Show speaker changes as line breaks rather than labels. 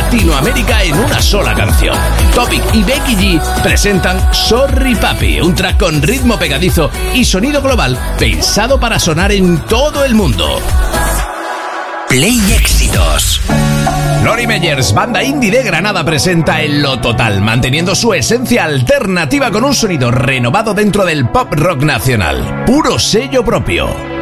Latinoamérica en una sola canción. Topic y Becky G presentan Sorry Papi, un track con ritmo pegadizo y sonido global pensado para sonar en todo el mundo.
Play Éxitos.
Lori Meyers, banda indie de Granada, presenta En lo Total, manteniendo su esencia alternativa con un sonido renovado dentro del pop rock nacional. Puro sello propio.